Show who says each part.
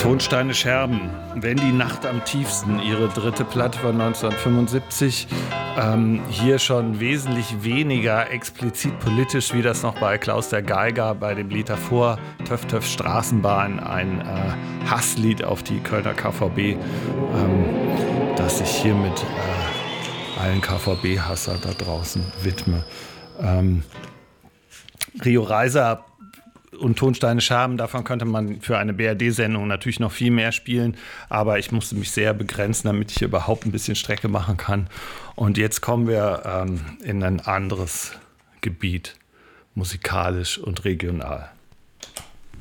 Speaker 1: Tonsteine Scherben, wenn die Nacht am tiefsten, ihre dritte Platte von 1975. Hier schon wesentlich weniger explizit politisch, wie das noch bei Klaus der Geiger bei dem Lied davor, Töff Töff Straßenbahn, ein Hasslied auf die Kölner KVB, das ich hiermit allen KVB-Hasser da draußen widme. Rio Reiser und Tonsteine Scherben, davon könnte man für eine BRD-Sendung natürlich noch viel mehr spielen, aber ich musste mich sehr begrenzen, damit ich hier überhaupt ein bisschen Strecke machen kann. Und jetzt kommen wir in ein anderes Gebiet, musikalisch und regional.